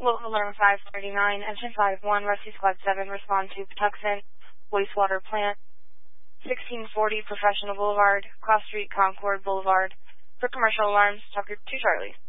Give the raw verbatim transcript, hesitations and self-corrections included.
Local alarm five thirty-nine, engine five one, rescue squad seven, respond to Patuxent wastewater plant, sixteen forty Professional Boulevard, Cross Street, Concord Boulevard. For commercial alarms, Tucker two Charlie.